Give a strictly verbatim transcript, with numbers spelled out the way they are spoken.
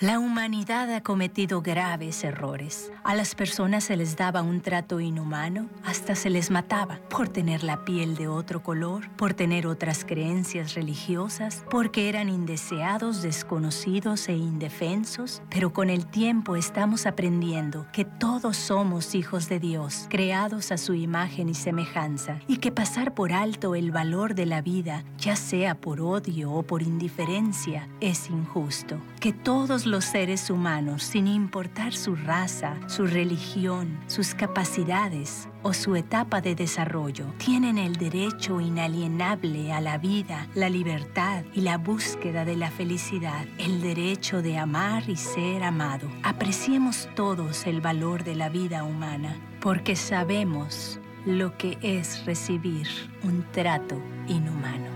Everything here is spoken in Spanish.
La humanidad ha cometido graves errores. A las personas se les daba un trato inhumano, hasta se les mataba por tener la piel de otro color, por tener otras creencias religiosas, porque eran indeseados, desconocidos e indefensos. Pero con el tiempo estamos aprendiendo que todos somos hijos de Dios, creados a su imagen y semejanza, y que pasar por alto el valor de la vida, ya sea por odio o por indiferencia, es injusto. Que todos los seres humanos, sin importar su raza, su religión, sus capacidades o su etapa de desarrollo, tienen el derecho inalienable a la vida, la libertad y la búsqueda de la felicidad, el derecho de amar y ser amado. Apreciemos todos el valor de la vida humana, porque sabemos lo que es recibir un trato inhumano.